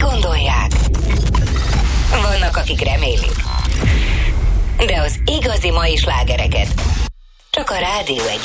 gondolják. Vannak, akik remélik. De az igazi mai slágereket csak a Rádió 1